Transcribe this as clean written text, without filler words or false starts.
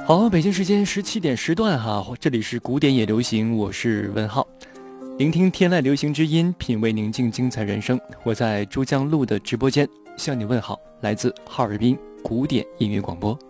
好，北京时间17点10段哈，这里是古典也流行，我是文浩，聆听天籁流行之音，品味宁静精彩人生。我在珠江路的直播间向你问好，来自哈尔滨古典音乐广播。